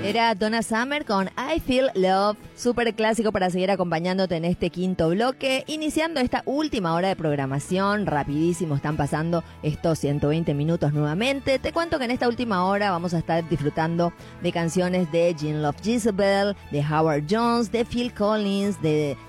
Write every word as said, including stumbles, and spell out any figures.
Era Donna Summer con I Feel Love, súper clásico para seguir acompañándote en este quinto bloque, iniciando esta última hora de programación. Rapidísimo están pasando estos ciento veinte minutos nuevamente. Te cuento que en esta última hora vamos a estar disfrutando de canciones de Gene Love Jezebel, de Howard Jones, de Phil Collins, de